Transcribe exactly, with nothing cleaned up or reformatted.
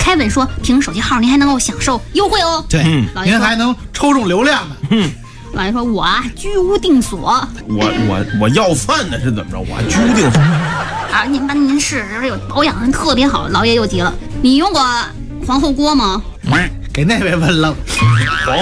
凯文说凭手机号您还能够享受优惠哦。 对， 嗯老爷说您还能抽中流量呢。 嗯， 老爷说我啊居无定所。 我我我要饭呢是怎么着？我居无定所。 啊，您把您试试，有保养特别好。老爷又急了，你用过皇后锅吗？ 给那位问愣。